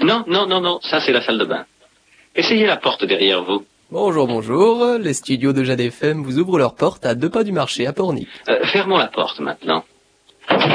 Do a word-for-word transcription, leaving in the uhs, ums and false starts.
Non, non, non, non, ça c'est la salle de bain. Essayez la porte derrière vous. Bonjour, bonjour. Les studios de Jade F M vous ouvrent leurs portes à deux pas du marché à Pornic. Euh, fermons la porte maintenant.